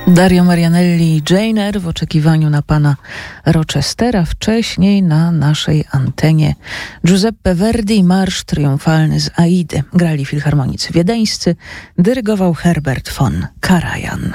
Dario Marianelli i Jane Eyre w oczekiwaniu na pana Rochestera. Wcześniej na naszej antenie Giuseppe Verdi i Marsz Triumfalny z Aidy. Grali filharmonicy wiedeńscy, dyrygował Herbert von Karajan.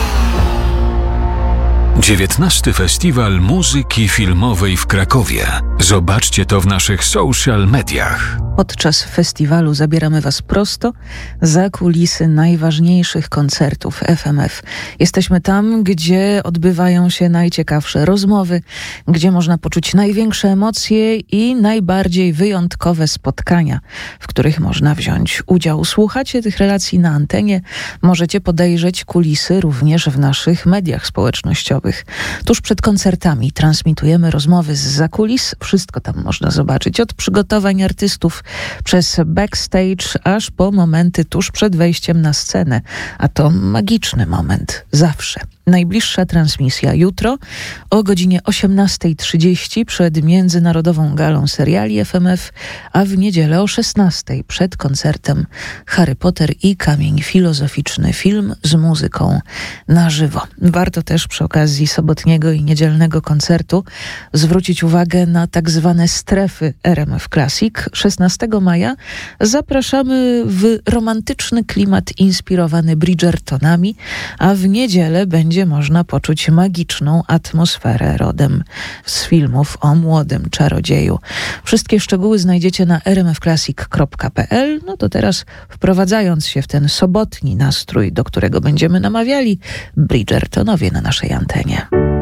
19. Festiwal Muzyki Filmowej w Krakowie. Zobaczcie to w naszych social mediach. Podczas festiwalu zabieramy was prosto za kulisy najważniejszych koncertów FMF. Jesteśmy tam, gdzie odbywają się najciekawsze rozmowy, gdzie można poczuć największe emocje i najbardziej wyjątkowe spotkania, w których można wziąć udział. Słuchacie tych relacji na antenie, możecie podejrzeć kulisy również w naszych mediach społecznościowych. Tuż przed koncertami transmitujemy rozmowy zza kulis. Wszystko tam można zobaczyć, od przygotowań artystów przez backstage, aż po momenty tuż przed wejściem na scenę. A to magiczny moment, zawsze. Najbliższa transmisja jutro o godzinie 18:30 przed Międzynarodową Galą Seriali FMF, a w niedzielę o 16:00 przed koncertem Harry Potter i Kamień Filozoficzny, film z muzyką na żywo. Warto też przy okazji sobotniego i niedzielnego koncertu zwrócić uwagę na tak zwane strefy RMF Classic. 16 maja zapraszamy w romantyczny klimat inspirowany Bridgertonami, a w niedzielę będzie można poczuć magiczną atmosferę rodem z filmów o młodym czarodzieju. Wszystkie szczegóły znajdziecie na rmfclassic.pl. No to teraz, wprowadzając się w ten sobotni nastrój, do którego będziemy namawiali, Bridgertonowie na naszej antenie.